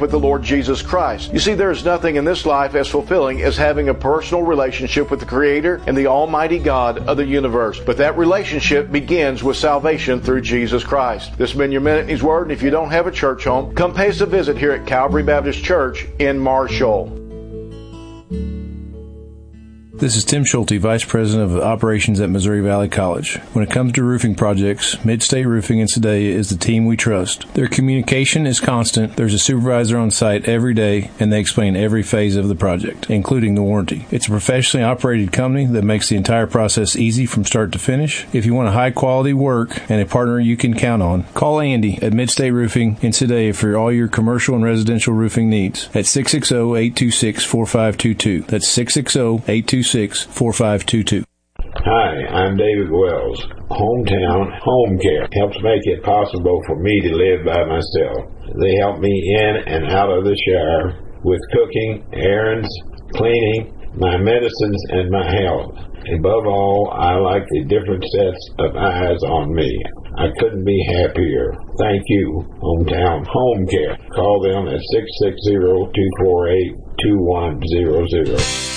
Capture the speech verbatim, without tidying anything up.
with the Lord Jesus Christ. You see, there is nothing in this life as fulfilling as having a personal relationship with the Creator and the Almighty God of the universe. But that relationship begins with salvation through Jesus Christ. This has been your Minute in His Word, and if you don't have a church home, come pay us a visit here at Calvary Baptist Church in Marshall. This is Tim Schulte, Vice President of Operations at Missouri Valley College. When it comes to roofing projects, Midstate Roofing in Sedalia is the team we trust. Their communication is constant. There's a supervisor on site every day, and they explain every phase of the project, including the warranty. It's a professionally operated company that makes the entire process easy from start to finish. If you want a high-quality work and a partner you can count on, call Andy at Midstate Roofing in Sedalia for all your commercial and residential roofing needs at six six zero, eight two six, four five two two. That's six six zero, eight two six, four five two two. Hi, I'm David Wells. Hometown Home Care helps make it possible for me to live by myself. They help me in and out of the shower with cooking, errands, cleaning, my medicines, and my health. Above all, I like the different sets of eyes on me. I couldn't be happier. Thank you, Hometown Home Care. Call them at six six zero, two four eight, two one zero zero.